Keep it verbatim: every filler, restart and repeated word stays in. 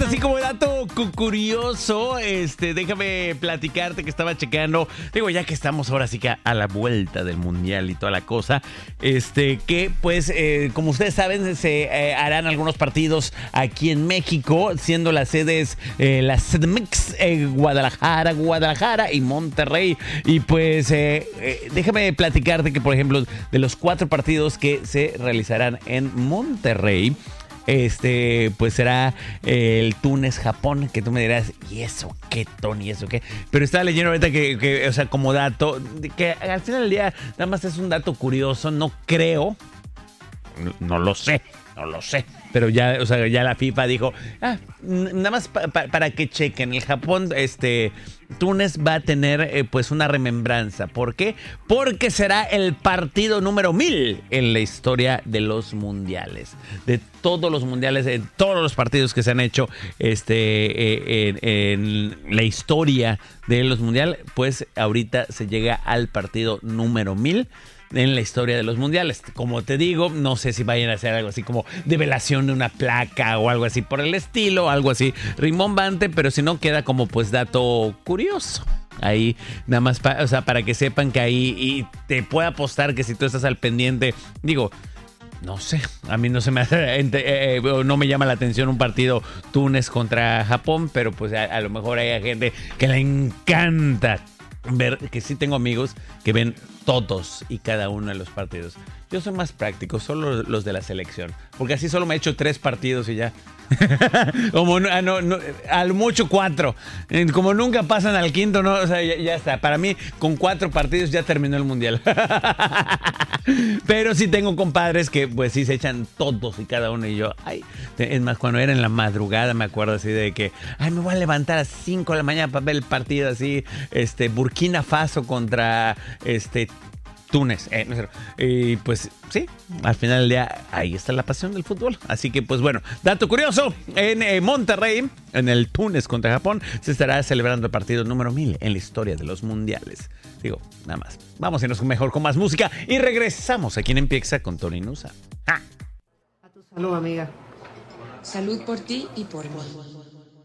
así como dato cu- curioso, este, déjame platicarte que estaba checando, digo, ya que estamos ahora sí que a, a la vuelta del mundial y toda la cosa, este, que pues, eh, como ustedes saben, se eh, harán algunos partidos aquí en México, siendo las sedes, eh, la C D M X, eh, Guadalajara, Guadalajara y Monterrey. Y pues, eh, eh, déjame platicarte que, por ejemplo, de los cuatro partidos que se realizarán en Monterrey, Este, pues será eh, el Túnez-Japón, que tú me dirás, ¿y eso qué, Tony? ¿Eso qué? Pero estaba leyendo ahorita que, que, o sea, como dato, que al final del día nada más es un dato curioso, no creo, no, no lo sé, no lo sé. Pero ya, o sea, ya la FIFA dijo, ah, nada más pa, pa, para que chequen, el Japón, este, Túnez va a tener eh, pues una remembranza. ¿Por qué? Porque será el partido número mil en la historia de los mundiales. De todos los mundiales, de todos los partidos que se han hecho este, eh, en, en la historia de los mundiales, pues ahorita se llega al partido número mil en la historia de los mundiales. Como te digo, no sé si vayan a hacer algo así como develación de una placa o algo así por el estilo, algo así rimbombante, pero si no queda como pues dato curioso. Ahí nada más, pa, o sea, para que sepan que ahí, y te puedo apostar que si tú estás al pendiente, digo, no sé, a mí no se me hace, eh, eh, no me llama la atención un partido Túnez contra Japón, pero pues a, a lo mejor hay gente que le encanta ver, que sí tengo amigos que ven todos y cada uno de los partidos. Yo soy más práctico, solo los de la selección, porque así solo me he hecho tres partidos y ya. Como no, no, no, al mucho cuatro. Como nunca pasan al quinto, no, o sea, ya, ya está. Para mí, con cuatro partidos ya terminó el mundial. Pero sí tengo compadres que pues sí se echan todos y cada uno. Y yo, ay, es más, cuando era en la madrugada me acuerdo así de que, ay, me voy a levantar a las cinco de la mañana para ver el partido así, este, Burkina Faso contra este Túnez. Eh, no sé, y pues sí, al final del día ahí está la pasión del fútbol. Así que pues bueno, dato curioso, en eh, Monterrey, en el Túnez contra Japón, se estará celebrando el partido número mil en la historia de los mundiales. Digo, nada más. Vamos a irnos mejor con más música y regresamos aquí en Empieza con Tony Nusa. ¡Ah! A tu salud, amiga. Salud por ti y por mí.